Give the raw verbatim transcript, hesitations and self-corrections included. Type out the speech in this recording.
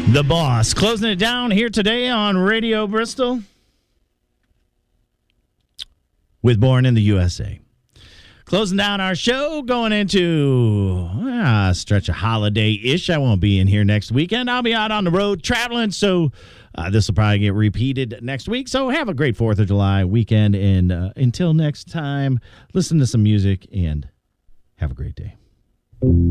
The Boss, closing it down here today on Radio Bristol with Born in the U S A. Closing down our show, going into a stretch of holiday-ish. I won't be in here next weekend. I'll be out on the road traveling, so uh, this will probably get repeated next week. So have a great fourth of July weekend, and uh, until next time, listen to some music and have a great day.